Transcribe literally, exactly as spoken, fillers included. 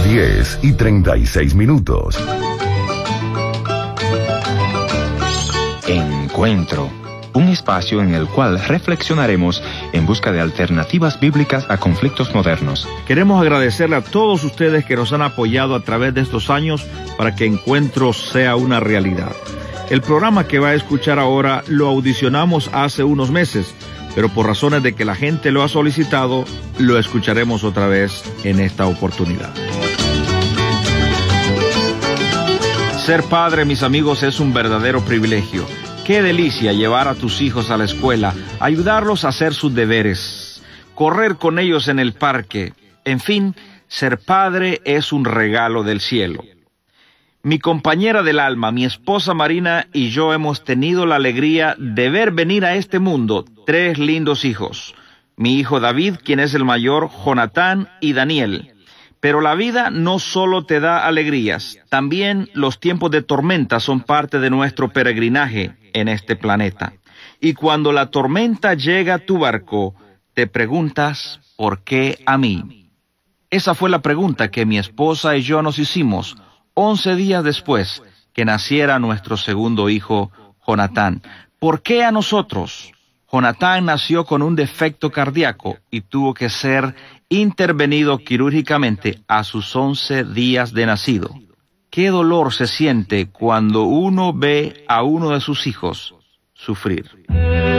diez y treinta y seis minutos. Encuentro, un espacio en el cual reflexionaremos en busca de alternativas bíblicas a conflictos modernos. Queremos agradecerle a todos ustedes que nos han apoyado a través de estos años para que Encuentro sea una realidad. El programa que va a escuchar ahora lo audicionamos hace unos meses, pero por razones de que la gente lo ha solicitado, lo escucharemos otra vez en esta oportunidad. Ser padre, mis amigos, es un verdadero privilegio. Qué delicia llevar a tus hijos a la escuela, ayudarlos a hacer sus deberes, correr con ellos en el parque. En fin, ser padre es un regalo del cielo. Mi compañera del alma, mi esposa Marina y yo hemos tenido la alegría de ver venir a este mundo tres lindos hijos. Mi hijo David, quien es el mayor, Jonatán y Daniel. Pero la vida no solo te da alegrías, también los tiempos de tormenta son parte de nuestro peregrinaje en este planeta. Y cuando la tormenta llega a tu barco, te preguntas, ¿por qué a mí? Esa fue la pregunta que mi esposa y yo nos hicimos once días después que naciera nuestro segundo hijo, Jonatán. ¿Por qué a nosotros? Jonatán nació con un defecto cardíaco y tuvo que ser intervenido quirúrgicamente a sus once días de nacido. Qué dolor se siente cuando uno ve a uno de sus hijos sufrir.